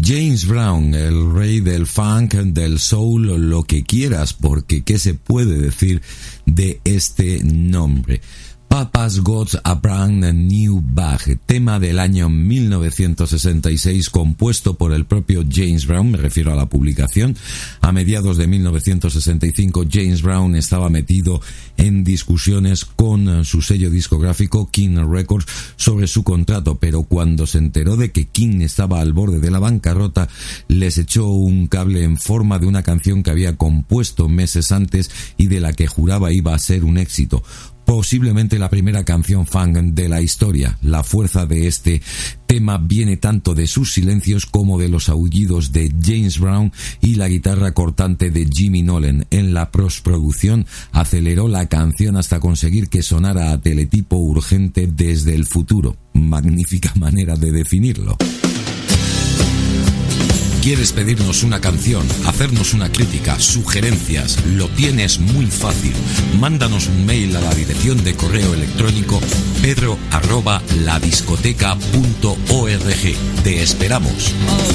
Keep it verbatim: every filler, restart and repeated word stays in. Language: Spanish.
James Brown, el rey del funk, del soul, lo que quieras, porque ¿qué se puede decir de este nombre? Papa's Got a Brand New Bag, tema del año mil novecientos sesenta y seis, compuesto por el propio James Brown, me refiero a la publicación. A mediados de mil novecientos sesenta y cinco, James Brown estaba metido en discusiones con su sello discográfico King Records sobre su contrato, pero cuando se enteró de que King estaba al borde de la bancarrota, les echó un cable en forma de una canción que había compuesto meses antes y de la que juraba iba a ser un éxito. Posiblemente la primera canción funk de la historia. La fuerza de este tema viene tanto de sus silencios como de los aullidos de James Brown y la guitarra cortante de Jimmy Nolen. En la postproducción aceleró la canción hasta conseguir que sonara a teletipo urgente desde el futuro. Magnífica manera de definirlo. ¿Quieres pedirnos una canción, hacernos una crítica, sugerencias? Lo tienes muy fácil. Mándanos un mail a la dirección de correo electrónico pedro arroba ladiscoteca punto org. Te esperamos.